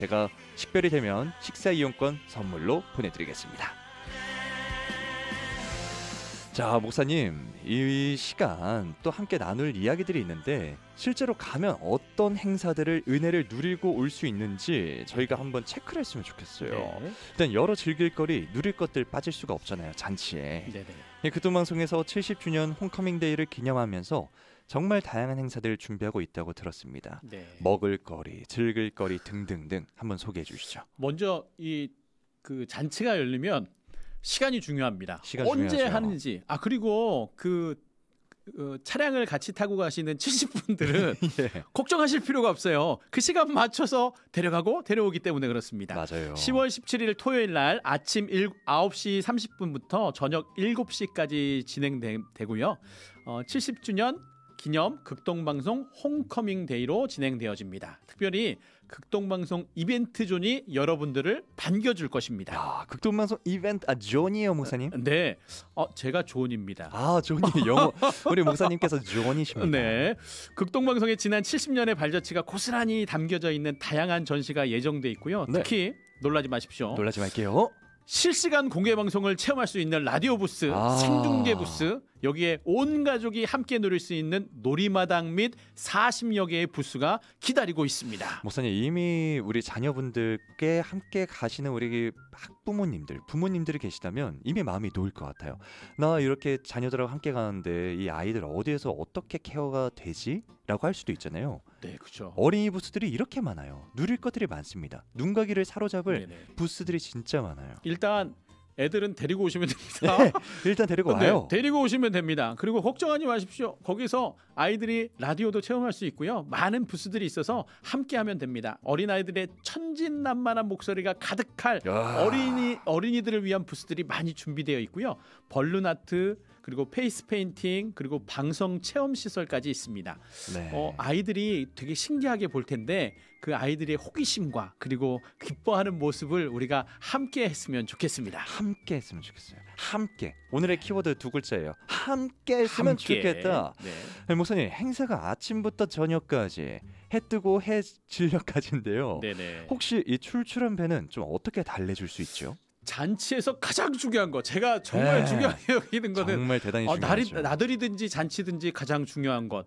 제가 식별이 되면 식사 이용권 선물로 보내드리겠습니다. 자, 목사님, 이 시간 또 함께 나눌 이야기들이 있는데 실제로 가면 어떤 행사들을 은혜를 누리고 올 수 있는지 저희가 한번 체크를 했으면 좋겠어요. 네. 일단 여러 즐길 거리, 누릴 것들 빠질 수가 없잖아요, 잔치에. 네네. 극동방송에서 70주년 홈커밍데이를 기념하면서 정말 다양한 행사들을 준비하고 있다고 들었습니다. 네. 먹을 거리, 즐길 거리 등등등 한번 소개해 주시죠. 먼저 그 잔치가 열리면 시간이 중요합니다. 시간 언제 중요하죠. 하는지. 그리고 차량을 같이 타고 가시는 70분들은 예. 걱정하실 필요가 없어요. 그 시간 맞춰서 데려가고 데려오기 때문에 그렇습니다. 맞아요. 10월 17일 토요일 날 아침 9시 30분부터 저녁 7시까지 진행되고요. 70주년 기념 극동방송 홈커밍 데이로 진행되어집니다. 특별히 극동방송 이벤트 존이 여러분들을 반겨줄 것입니다. 아, 극동방송 이벤트 존이에요, 목사님? 네, 제가 존입니다. 아, 존이 영어. 우리 목사님께서 존이십니다. 네, 극동방송의 지난 70년의 발자취가 고스란히 담겨져 있는 다양한 전시가 예정돼 있고요. 네. 특히 놀라지 마십시오. 놀라지 말게요. 실시간 공개 방송을 체험할 수 있는 라디오 부스, 생중계 부스, 여기에 온 가족이 함께 누릴 수 있는 놀이마당 및 40여 개의 부스가 기다리고 있습니다. 목사님, 이미 우리 자녀분들께 함께 가시는 우리 학부모님들, 부모님들이 계시다면 이미 마음이 놓일 것 같아요. 나 이렇게 자녀들하고 함께 가는데 이 아이들 어디에서 어떻게 케어가 되지? 라고 할 수도 있잖아요. 네, 그렇죠. 어린이 부스들이 이렇게 많아요. 누릴 것들이 많습니다. 눈과 귀를 사로잡을 네네. 부스들이 진짜 많아요. 일단 애들은 데리고 오시면 됩니다. 네, 일단 데리고 와요. 네, 데리고 오시면 됩니다. 그리고 걱정하지 마십시오. 거기서 아이들이 라디오도 체험할 수 있고요. 많은 부스들이 있어서 함께하면 됩니다. 어린아이들의 천진난만한 목소리가 가득할 야. 어린이들을 위한 부스들이 많이 준비되어 있고요. 벌룬 아트, 그리고 페이스 페인팅, 그리고 방송 체험 시설까지 있습니다. 네. 아이들이 되게 신기하게 볼 텐데 그 아이들의 호기심과 그리고 기뻐하는 모습을 우리가 함께 했으면 좋겠습니다. 함께 했으면 좋겠어요. 함께. 오늘의 키워드 두 글자예요. 함께 했으면 좋겠다. 네. 목사님, 행사가 아침부터 저녁까지 해 뜨고 해 질려까지인데요. 네네. 혹시 이 출출한 배는 좀 어떻게 달래줄 수 있죠? 잔치에서 가장 중요한 거, 제가 정말 네. 중요하게 여기는 거는 정말 대단히 중요하죠. 나들이든지 잔치든지 가장 중요한 것.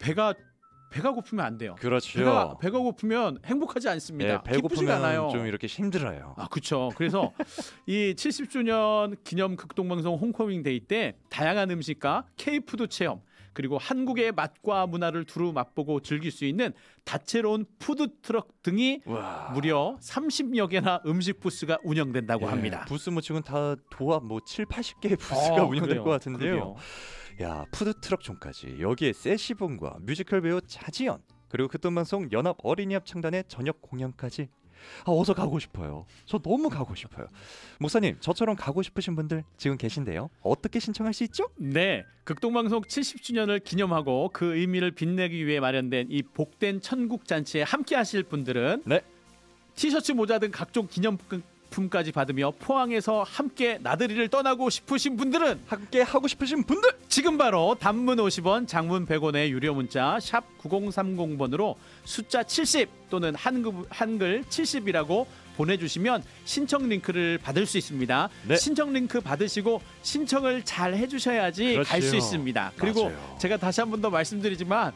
배가 고프면 안 돼요. 그렇죠. 배가 고프면 행복하지 않습니다. 기쁘지가 배고프면 않아요. 좀 이렇게 힘들어요. 그렇죠. 그래서 이 70주년 기념 극동방송 홈커밍 데이 때 다양한 음식과 K푸드 체험, 그리고 한국의 맛과 문화를 두루 맛보고 즐길 수 있는 다채로운 푸드트럭 등이 와. 무려 30여 개나 음식 부스가 운영된다고 합니다. 부스 뭐 지금 다 도합 7, 80개의 부스가 운영될 그래요. 것 같은데요. 그러게요. 야, 푸드트럭 존까지. 여기에 세시본과 뮤지컬 배우 차지연, 그리고 극동방송 연합 어린이 합창단의 저녁 공연까지. 어서 가고 싶어요. 저 너무 가고 싶어요. 목사님, 저처럼 가고 싶으신 분들 지금 계신데요. 어떻게 신청할 수 있죠? 네, 극동방송 70주년을 기념하고 그 의미를 빛내기 위해 마련된 이 복된 천국 잔치에 함께 하실 분들은 네. 티셔츠, 모자 등 각종 기념품까지 받으며 포항에서 함께 나들이를 떠나고 싶으신 분들은 함께 하고 싶으신 분들 지금 바로 단문 50원, 장문 100원의 유료 문자 샵 9030번으로 숫자 70 또는 한글 70이라고 보내주시면 신청 링크를 받을 수 있습니다. 네. 신청 링크 받으시고 신청을 잘 해주셔야지 갈 수 그렇지요. 있습니다. 그리고 맞아요. 제가 다시 한 번 더 말씀드리지만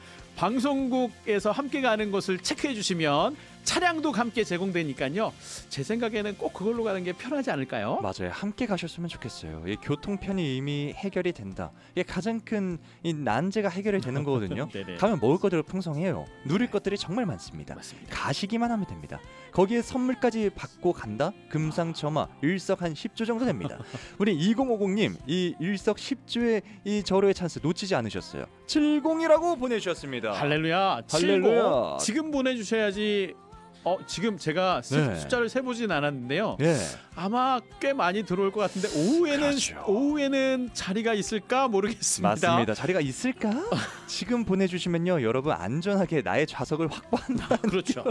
방송국에서 함께 가는 것을 체크해 주시면 차량도 함께 제공되니까요. 제 생각에는 꼭 그걸로 가는 게 편하지 않을까요? 맞아요. 함께 가셨으면 좋겠어요. 이 교통편이 이미 해결이 된다. 이게 가장 큰 이 난제가 해결이 되는 거거든요. 네네. 가면 먹을 것들이 풍성해요. 누릴 것들이 정말 많습니다. 맞습니다. 가시기만 하면 됩니다. 거기에 선물까지 받고 간다? 금상첨화 일석한 10조 정도 됩니다. 우리 2050님, 이 일석십조의 이 절호의 찬스 놓치지 않으셨어요. 70이라고 보내주셨습니다. 할렐루야. 할렐루야. 70 지금 보내주셔야지. 지금 제가 네. 숫자를 세보진 않았는데요. 예. 아마 꽤 많이 들어올 것 같은데 그렇죠. 오후에는 자리가 있을까 모르겠습니다. 맞습니다. 자리가 있을까? 지금 보내주시면요, 여러분 안전하게 나의 좌석을 확보한다. 그렇죠.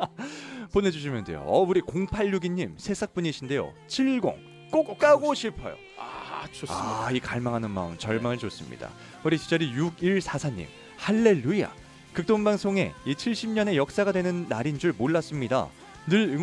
보내주시면 돼요. 우리 0862님 새싹분이신데요. 70 꼭 가고 싶어요. 좋습니다. 이 갈망하는 마음, 절망을 줬습니다. 우리 뒷자리 6144님, 할렐루야. 극동방송에 이 70년의 역사가 되는 날인 줄 몰랐습니다. 늘